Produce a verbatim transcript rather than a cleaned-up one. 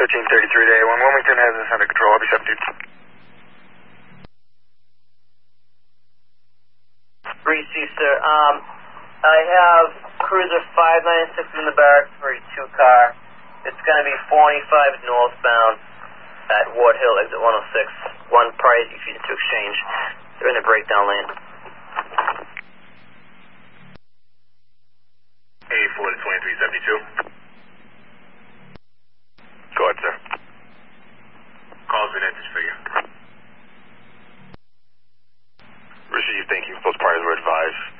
fifteen thirty-three to A one. Wilmington has this under control. I'll be seven two. three C, sir. Um, I have cruiser five ninety-six in the barracks for a two car. It's going to be four ninety-five northbound at Ward Hill, exit one oh six. One priority refusing to exchange. They're in a breakdown lane. A four to twenty-three seventy-two. Go ahead, sir. Call's been entered for you. Received, thank you. Those parties were advised.